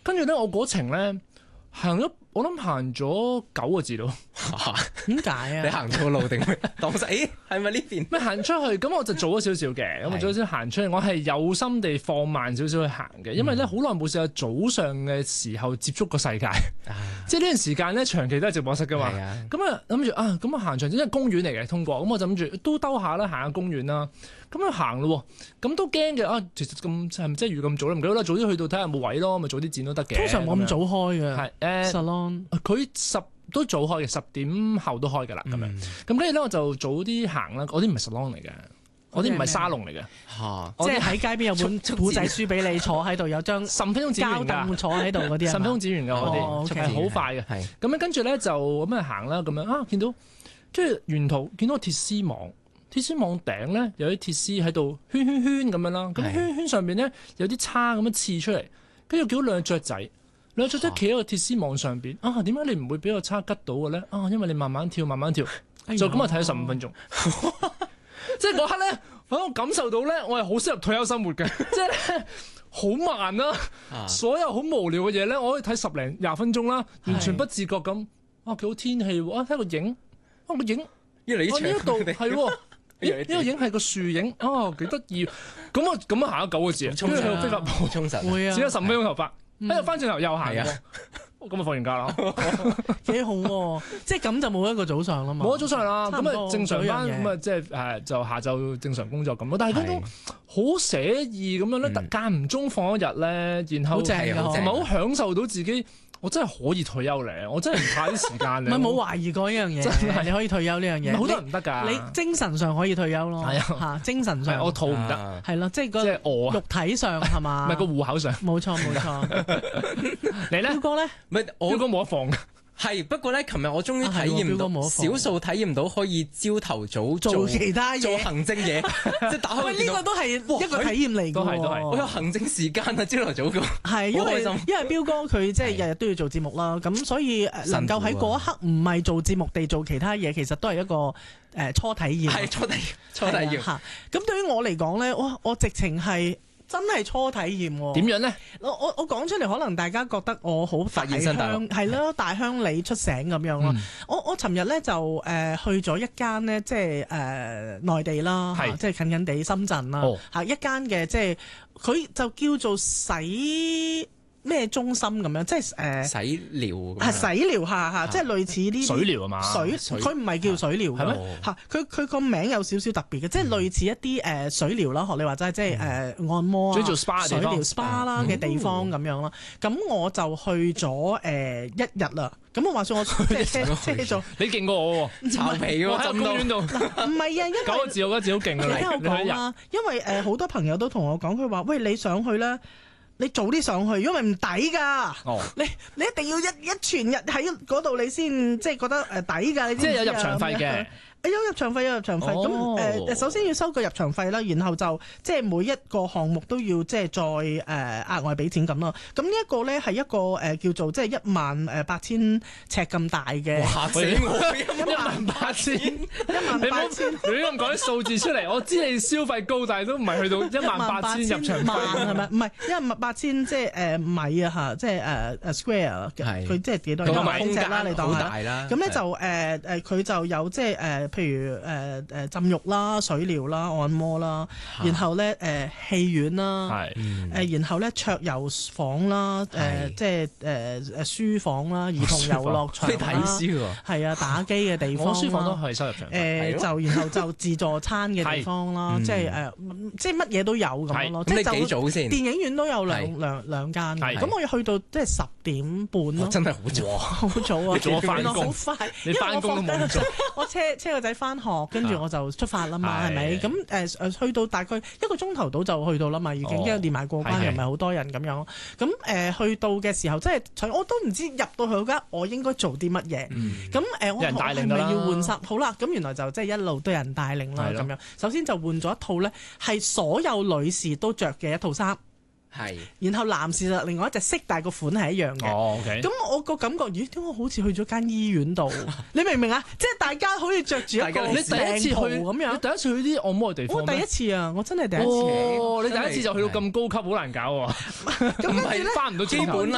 跟住咧，我嗰程咧行咗，我諗行咗9個字咯。 點解啊？ 你行錯路定咩？當時係咪呢邊？ 咩行出去咁我就早咗少少嘅，咁我早少少行出去，我係有心地放慢少少去行嘅，因為咧好耐冇試過早上嘅時候接觸個世界，即係呢段時間咧長期都係直播室噶嘛，咁啊諗住啊咁啊行長，因為公園嚟嘅通過，咁我就諗住都兜下啦，行下公園啦，咁樣行咯，咁都驚嘅啊，其實咁係咪真係預咁早咧？唔緊要啦，早啲去到睇下有冇位咯，咪早啲剪都得嘅。 通常冇咁早開嘅， 係 salon 佢都早開嘅，10點後都開㗎啦，咁樣。咁跟住咧我就早啲行啦，我啲唔係 salon 嚟嘅，我啲唔係沙龍嚟嘅， 嚇， 即係喺街邊有本古仔書俾你坐喺度，有張 10分鐘剪完膠凳坐喺度嗰啲啊， 10分鐘剪完㗎我啲，係好快嘅。咁樣跟住咧就咁樣行啦，咁樣啊見到，跟住沿途見到個鐵絲網，鐵絲網頂咧有啲鐵絲喺度圈圈圈咁樣啦，咁圈圈上邊咧有啲叉咁樣刺出嚟，跟住見到兩隻雀仔。兩隻雀仔企喺個鐵絲網上邊啊！點解你唔會俾個叉吉到嘅咧？啊，因為你慢慢跳，慢慢跳，就咁啊睇咗15分鐘。即係嗰刻咧，我感受到咧，我係好適合退休生活嘅。即係咧，好慢啦，所有好無聊嘅嘢咧，我可以睇10零20分鐘啦，完全不自覺咁。啊，幾好天氣喎！啊，睇個影，啊個影， 越嚟越長。 呢一度係喎，呢個影係個樹影，啊幾得意。咁啊行咗9個字，跟住去到飛髮鋪， 充實， 會啊，剪咗15分鐘頭髮。喺度翻轉頭又行過，咁啊放完假啦， 幾好喎！即係咁就冇一個早上啦嘛， 冇咗早上啦，咁啊正常班咁啊即係就下晝正常工作咁咯。但係嗰種好寫意咁樣咧，間唔中放一日咧，然後同埋好享受到自己。我真係可以退休咧，我真係唔怕啲時間咧。 唔係冇懷疑過呢樣嘢，真係你可以退休呢樣嘢。 好多人唔得㗎， 你精神上可以退休咯。係啊，精神上我肚唔得。 係咯，即係個肉體上係嘛？ 唔係個戶口上。 冇錯冇錯。你咧？彪哥咧？ 唔係我彪哥冇得放㗎。 係，不過咧，琴日我終於體驗到少數體驗到可以朝頭早做其他嘢， 做行政嘢，即係打開。 呢個都係一個體驗嚟㗎。 都係。 我有行政時間啊，朝頭早㗎。 係，因為彪哥佢即係日日都要做節目啦，咁所以能夠喺嗰一刻唔係做節目地做其他嘢，其實都係一個初體驗。 係初體驗嚇。咁對於我嚟講咧，我直情係。真係初體驗喎！ 點樣咧？ 我講出嚟，可能大家覺得我好大鄉，係咯，大鄉里出醒咁樣咯。我尋日咧就去咗一間咧，即係內地啦，即係近近地深圳啦，一間嘅即係佢就叫做洗咩中心咁樣，即係洗療係洗療下，即係類似啲水療啊嘛， 佢唔係叫水療嘅咩？嚇，佢個名有少少特別嘅，即係類似一啲水療啦，學你話齋，即係按摩啊、水療 SPA 啦嘅地方咁樣啦。咁我就去咗1日啦。咁我話說我車做， 你勁過我喎，巢皮喎，喺公園度。 唔係啊，因為9 個字我覺得自己好勁啊！ 你聽我講啦，因為好多朋友都同我講，佢話喂，你上去咧。你早啲上去，因為唔抵㗎。你一定要一全日喺嗰度，你先即係覺得抵㗎。 即係有入場費嘅。 有入場費。咁首先要收個入場費啦，然後就即係每一個項目都要即係再額外俾錢咁咯。咁呢一個咧係一個叫做即係18000尺咁大嘅。 嚇死我 ！18000，你亂咁講啲數字出嚟，我知你消費高，但係都唔係去到18000入場費係咪？ 唔係18000即係米啊嚇，即係square 佢即係幾多公尺啦？你當係啦。咁咧就佢就有即係譬如浸浴啦、水療啦、按摩啦，然後咧戲院啦，然後咧桌遊房啦，即係書房啦、兒童遊樂場啦， 睇書喎， 係啊，打機嘅地方啦， 書房都係收入場就然後就自助餐嘅地方啦，即係即係乜嘢都有咁樣咯。 咁你幾早先？ 電影院都有兩間，咁我要去到即係10點半咯。 真係好早， 好早啊！ 你做翻工， 好快， 你翻工都冇做。 我車個仔翻學，跟住我就出發啦嘛，係咪？咁去到大概1個鐘頭到就去到啦嘛，已經，因為連埋過關又唔係好多人咁樣。咁去到嘅時候，即係我都唔知入到去嗰間我應該做啲乜嘢。咁我係咪要換衫？好啦，咁原來就即係一路都有人帶領啦咁樣。首先就換咗一套咧，係所有女士都着嘅一套衫。 係， 然後男士就另外一隻色，但係個款係一樣嘅。咁我個感覺，咦？點解好似去咗間醫院度？你明唔明啊？即係大家好似着住一個你第一次去咁樣，你第一次去啲按摩嘅地方。 我第一次啊，我真係第一次。 你第一次就去到咁高級，好難搞喎。 咁跟住咧， 翻唔到基本啦。